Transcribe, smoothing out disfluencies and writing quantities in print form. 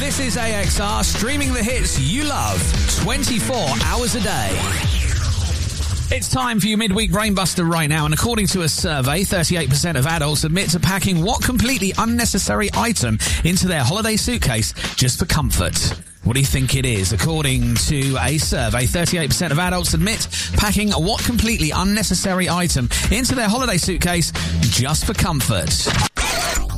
This is AXR, streaming the hits you love 24 hours a day. It's time for your midweek brainbuster right now, and according to a survey, 38% of adults admit to packing what completely unnecessary item into their holiday suitcase just for comfort. What do you think it is? According to a survey, 38% of adults admit packing what completely unnecessary item into their holiday suitcase just for comfort.